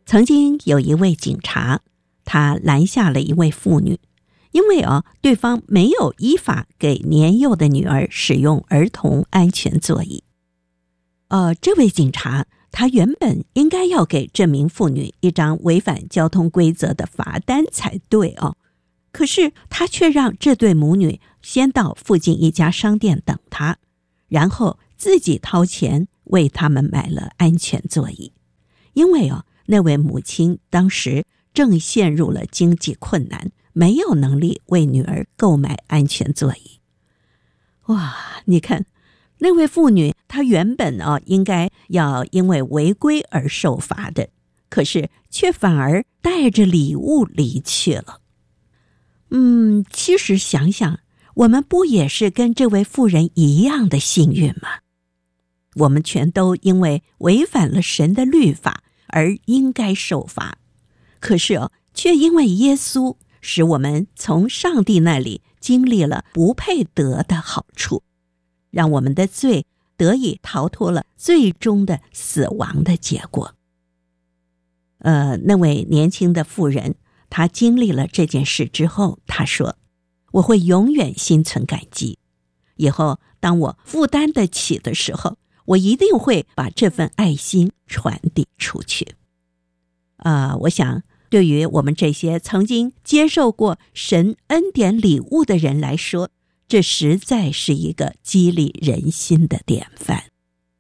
曾经有一位警察，他拦下了一位妇女，因为对方没有依法给年幼的女儿使用儿童安全座椅。这位警察他原本应该要给这名妇女一张违反交通规则的罚单才对可是他却让这对母女先到附近一家商店等他，然后自己掏钱为他们买了安全座椅。因为那位母亲当时正陷入了经济困难，没有能力为女儿购买安全座椅。哇，你看那位妇女她原本应该要因为违规而受罚的，可是却反而带着礼物离去了。其实想想，我们不也是跟这位妇人一样的幸运吗？我们全都因为违反了神的律法而应该受罚，可是却因为耶稣使我们从上帝那里经历了不配得的好处，让我们的罪得以逃脱了最终的死亡的结果。那位年轻的妇人，她经历了这件事之后，她说：我会永远心存感激，以后当我负担得起的时候，我一定会把这份爱心传递出去。我想对于我们这些曾经接受过神恩典礼物的人来说，这实在是一个激励人心的典范。